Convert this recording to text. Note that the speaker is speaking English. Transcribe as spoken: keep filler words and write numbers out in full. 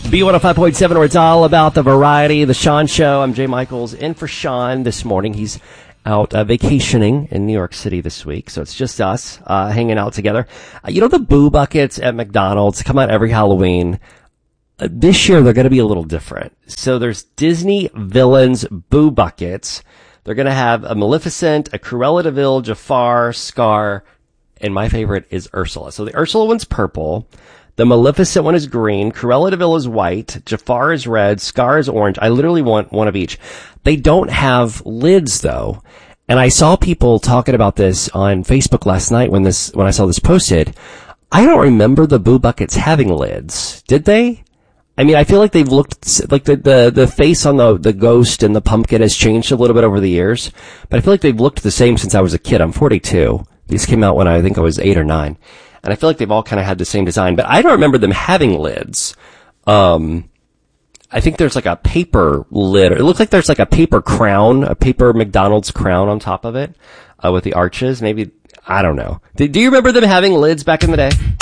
B one oh five point seven, where it's all about the variety. The Sean Show. I'm Jay Michaels, in for Sean this morning. He's out uh, vacationing in New York City this week, so it's just us uh, hanging out together. Uh, you know the Boo Buckets at McDonald's come out every Halloween. Uh, this year they're going to be a little different. So there's Disney Villains Boo Buckets. They're going to have a Maleficent, a Cruella de Vil, Jafar, Scar, and my favorite is Ursula. So the Ursula one's purple. The Maleficent one is green. Cruella de Vil is white. Jafar is red. Scar is orange. I literally want one of each. They don't have lids though. And I saw people talking about this on Facebook last night when this, when I saw this posted. I don't remember the Boo Buckets having lids. Did they? I mean, I feel like they've looked, like the, the, the face on the, the ghost and the pumpkin has changed a little bit over the years. But I feel like they've looked the same since I was a kid. I'm forty-two. These came out when I think I was eight or nine. And I feel like they've all kind of had the same design, but I don't remember them having lids. Um, I think there's like a paper lid. It looks like there's like a paper crown, a paper McDonald's crown on top of it, uh, with the arches. Maybe, I don't know. Do, do you remember them having lids back in the day?